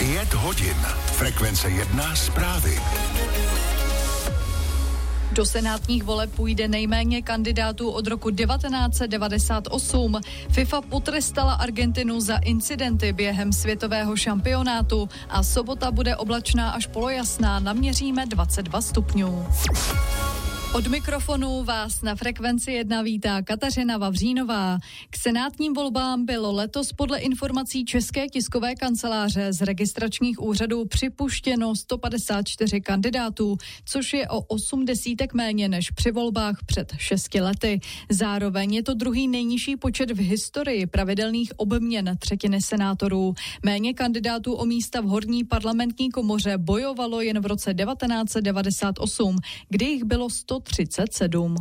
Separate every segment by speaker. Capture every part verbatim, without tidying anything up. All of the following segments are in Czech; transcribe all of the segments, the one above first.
Speaker 1: Pět hodin. Frekvence jedna zprávy.
Speaker 2: Do senátních voleb půjde nejméně kandidátů od roku devatenáct set devadesát osm. FIFA potrestala Argentinu za incidenty během světového šampionátu a sobota bude oblačná až polojasná, naměříme dvacet dva stupňů. Od mikrofonu vás na Frekvenci jedna vítá Kateřina Vavřínová. K senátním volbám bylo letos podle informací České tiskové kanceláře z registračních úřadů připuštěno sto padesát čtyři kandidátů, což je o osm desítek méně než při volbách před šesti lety. Zároveň je to druhý nejnižší počet v historii pravidelných obměn třetiny senátorů. Méně kandidátů o místa v horní parlamentní komoře bojovalo jen v roce devatenáct set devadesát osm, kdy jich bylo sto třicet sedm.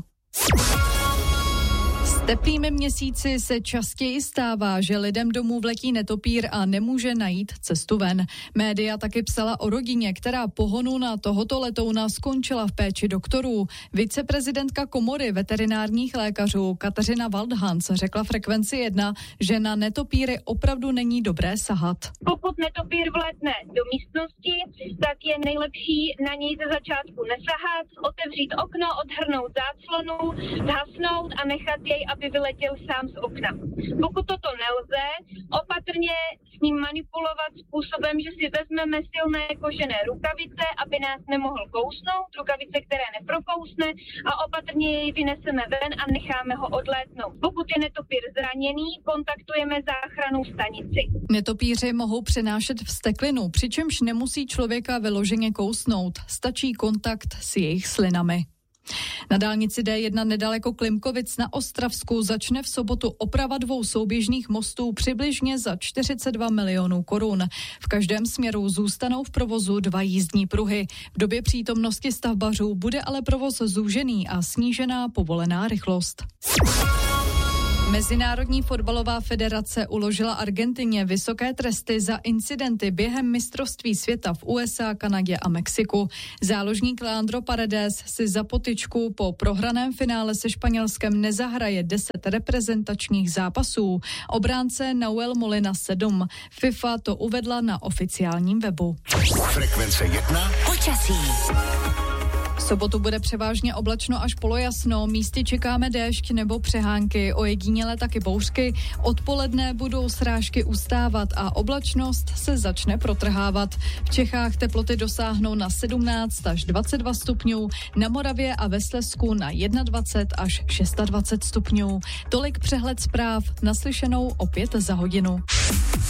Speaker 2: S teplými měsíci se častěji stává, že lidem domů vletí netopýr a nemůže najít cestu ven. Média taky psala o rodině, která pohonu na tohoto letouna skončila v péči doktorů. Viceprezidentka komory veterinárních lékařů Kateřina Waldhans řekla Frekvenci jedna, že na netopýry opravdu není dobré sahat.
Speaker 3: Pokud netopýr vletne do místnosti, tak je nejlepší na něj ze začátku nesahat, otevřít okno, odhrnout záclonu, zhasnout a nechat jej, aby vyletěl sám z okna. Pokud toto nelze, opatrně s ním manipulovat způsobem, že si vezmeme silné kožené rukavice, aby nás nemohl kousnout, rukavice, které neprokousne, a opatrně jej vyneseme ven a necháme ho odlétnout. Pokud je netopýr zraněný, kontaktujeme záchrannou stanici.
Speaker 2: Netopýři mohou přenášet vzteklinu, přičemž nemusí člověka vyloženě kousnout. Stačí kontakt s jejich slinami. Na dálnici D jedna nedaleko Klimkovic na Ostravsku začne v sobotu oprava dvou souběžných mostů přibližně za čtyřicet dva milionů korun. V každém směru zůstanou v provozu dva jízdní pruhy. V době přítomnosti stavbařů bude ale provoz zúžený a snížená povolená rychlost. Mezinárodní fotbalová federace uložila Argentině vysoké tresty za incidenty během mistrovství světa v U S A, Kanadě a Mexiku. Záložník Leandro Paredes si za potyčku po prohraném finále se Španělskem nezahraje deset reprezentačních zápasů. Obránce Nahuel Molina sedm. FIFA to uvedla na oficiálním webu.
Speaker 1: Frekvence jedna.
Speaker 2: Počasí. V sobotu bude převážně oblačno až polojasno, místy čekáme déšť nebo přehánky, ojediněle taky bouřky. Odpoledne budou srážky ustávat a oblačnost se začne protrhávat. V Čechách teploty dosáhnou na sedmnáct až dvacet dva stupňů, na Moravě a ve Slezsku na dvacet jedna až dvacet šest stupňů. Tolik přehled zpráv, naslyšenou opět za hodinu.